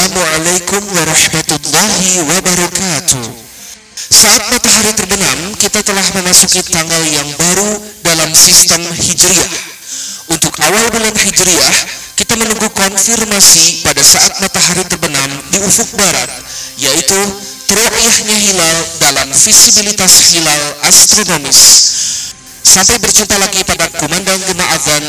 Assalamualaikum warahmatullahi wabarakatuh. Saat matahari terbenam, kita telah memasuki tanggal yang baru dalam sistem Hijriah. Untuk awal bulan Hijriah, kita menunggu konfirmasi pada saat matahari terbenam di ufuk barat, yaitu teroyahnya hilal dalam visibilitas hilal astronomis. Sampai berjumpa lagi pada kumandang gema azan